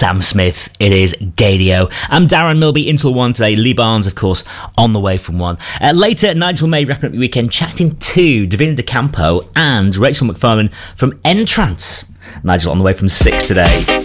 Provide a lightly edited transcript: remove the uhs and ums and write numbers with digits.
Sam Smith. It is Gadio. I'm Darren Milby until 1 today. Lee Barnes, of course, on the way from 1. Later, Nigel May wrapping up the weekend, chatting to Davina De Campo and Rachel McFarlane from Entrance. Nigel on the way from 6 today.